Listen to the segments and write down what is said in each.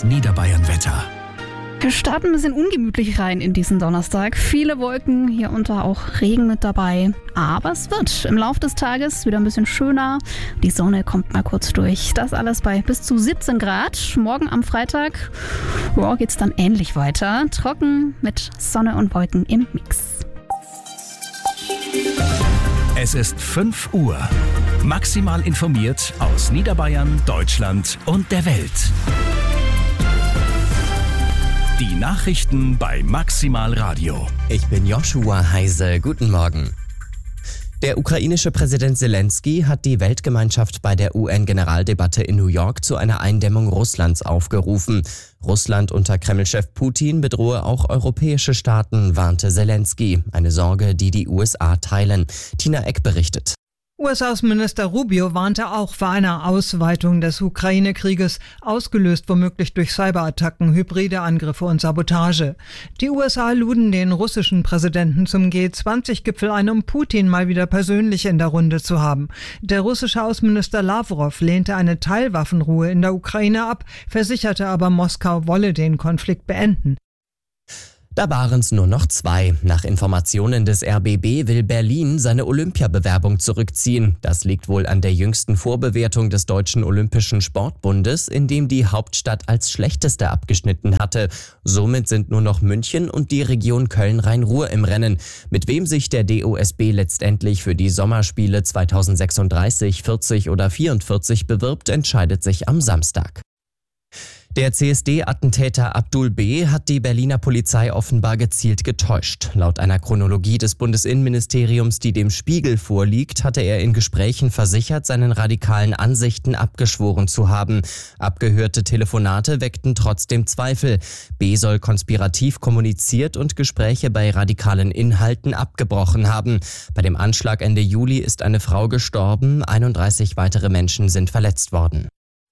Niederbayern-Wetter. Wir starten ein bisschen ungemütlich rein in diesen Donnerstag. Viele Wolken, hier unter auch Regen mit dabei. Aber es wird im Laufe des Tages wieder ein bisschen schöner. Die Sonne kommt mal kurz durch. Das alles bei bis zu 17 Grad. Morgen am Freitag geht es dann ähnlich weiter. Trocken mit Sonne und Wolken im Mix. Es ist 5 Uhr. Maximal informiert aus Niederbayern, Deutschland und der Welt. Die Nachrichten bei Maximal Radio. Ich bin Joshua Heise. Guten Morgen. Der ukrainische Präsident Zelensky hat die Weltgemeinschaft bei der UN-Generaldebatte in New York zu einer Eindämmung Russlands aufgerufen. Russland unter Kreml-Chef Putin bedrohe auch europäische Staaten, warnte Zelensky. Eine Sorge, die die USA teilen. Tina Eck berichtet. US-Außenminister Rubio warnte auch vor einer Ausweitung des Ukraine-Krieges, ausgelöst womöglich durch Cyberattacken, hybride Angriffe und Sabotage. Die USA luden den russischen Präsidenten zum G20-Gipfel ein, um Putin mal wieder persönlich in der Runde zu haben. Der russische Außenminister Lavrov lehnte eine Teilwaffenruhe in der Ukraine ab, versicherte aber, Moskau wolle den Konflikt beenden. Da waren es nur noch 2. Nach Informationen des RBB will Berlin seine Olympiabewerbung zurückziehen. Das liegt wohl an der jüngsten Vorbewertung des Deutschen Olympischen Sportbundes, in dem die Hauptstadt als schlechteste abgeschnitten hatte. Somit sind nur noch München und die Region Köln-Rhein-Ruhr im Rennen. Mit wem sich der DOSB letztendlich für die Sommerspiele 2036, 40 oder 44 bewirbt, entscheidet sich am Samstag. Der CSD-Attentäter Abdul B. hat die Berliner Polizei offenbar gezielt getäuscht. Laut einer Chronologie des Bundesinnenministeriums, die dem Spiegel vorliegt, hatte er in Gesprächen versichert, seinen radikalen Ansichten abgeschworen zu haben. Abgehörte Telefonate weckten trotzdem Zweifel. B. soll konspirativ kommuniziert und Gespräche bei radikalen Inhalten abgebrochen haben. Bei dem Anschlag Ende Juli ist eine Frau gestorben, 31 weitere Menschen sind verletzt worden.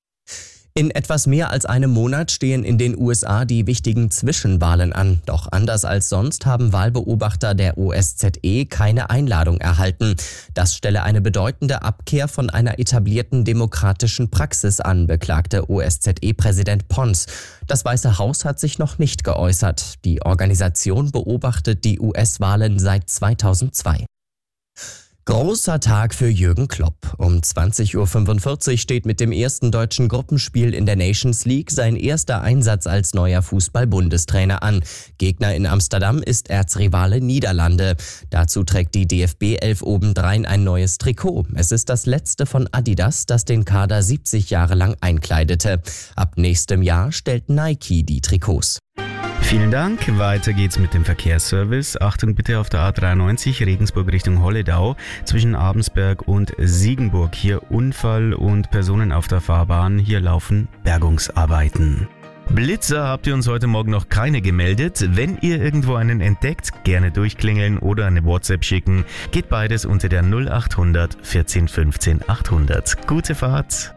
In etwas mehr als einem Monat stehen in den USA die wichtigen Zwischenwahlen an. Doch anders als sonst haben Wahlbeobachter der OSZE keine Einladung erhalten. Das stelle eine bedeutende Abkehr von einer etablierten demokratischen Praxis an, beklagte OSZE-Präsident Pons. Das Weiße Haus hat sich noch nicht geäußert. Die Organisation beobachtet die US-Wahlen seit 2002. Großer Tag für Jürgen Klopp. Um 20.45 Uhr steht mit dem ersten deutschen Gruppenspiel in der Nations League sein erster Einsatz als neuer Fußball-Bundestrainer an. Gegner in Amsterdam ist Erzrivale Niederlande. Dazu trägt die DFB-Elf obendrein ein neues Trikot. Es ist das letzte von Adidas, das den Kader 70 Jahre lang einkleidete. Ab nächstem Jahr stellt Nike die Trikots. Vielen Dank. Weiter geht's mit dem Verkehrsservice. Achtung bitte auf der A93 Regensburg Richtung Holledau zwischen Abensberg und Siegenburg. Hier Unfall und Personen auf der Fahrbahn. Hier laufen Bergungsarbeiten. Blitzer habt ihr uns heute Morgen noch keine gemeldet. Wenn ihr irgendwo einen entdeckt, gerne durchklingeln oder eine WhatsApp schicken. Geht beides unter der 0800 14 15 800. Gute Fahrt.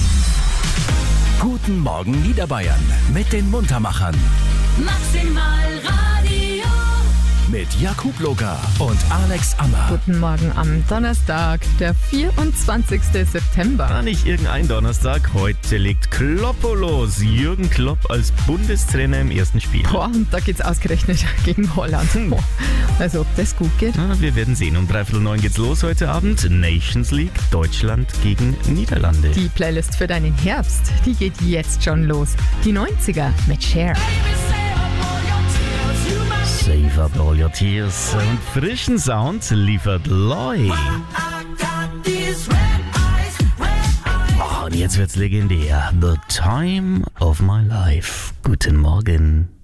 Guten Morgen Niederbayern mit den Muntermachern. Maximal Radio. Mit Jakub Locker und Alex Ammer. Guten Morgen am Donnerstag, der 24. September. Nicht irgendein Donnerstag, heute legt Kloppo los. Jürgen Klopp als Bundestrainer im ersten Spiel. Boah, und da geht's ausgerechnet gegen Holland. Boah. Also, ob das gut geht? Wir werden sehen. Um 8:45 geht's los heute Abend. Nations League, Deutschland gegen Niederlande. Die Playlist für deinen Herbst, die geht jetzt schon los. Die 90er mit Cher. Save up all your tears. Und frischen Sound liefert Loy. Und jetzt wird's legendär. The Time of My Life. Guten Morgen.